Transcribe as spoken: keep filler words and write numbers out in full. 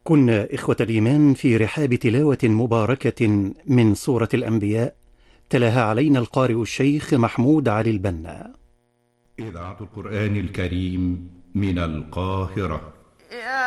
كنا إخوة الإيمان في رحاب تلاوة مباركة من سورة الأنبياء، تلاها علينا القارئ الشيخ محمود علي البنا. إذاعة القرآن الكريم من القاهرة.